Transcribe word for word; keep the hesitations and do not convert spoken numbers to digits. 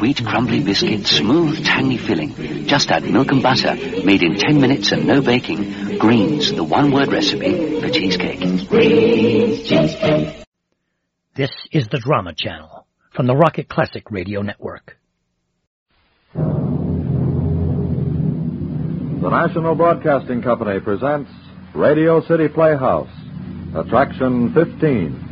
Sweet, crumbly biscuit, smooth, tangy filling. Just add milk and butter, made in ten minutes and no baking. Greens, the one-word recipe for cheesecake. Greens cheesecake. This is the Drama Channel from the Rocket Classic Radio Network. The National Broadcasting Company presents Radio City Playhouse, Attraction fifteen.